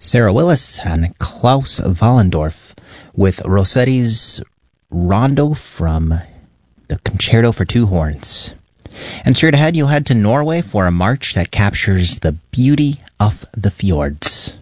Sarah Willis and Klaus Wallendorf with Rossetti's Rondo from the Concerto for Two Horns. And straight ahead, you'll head to Norway for a march that captures the beauty of the fjords.